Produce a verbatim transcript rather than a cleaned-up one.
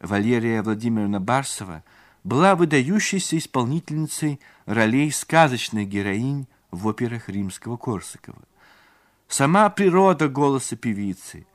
Валерия Владимировна Барсова была выдающейся исполнительницей ролей сказочных героинь в операх Римского-Корсакова. Сама природа голоса певицы,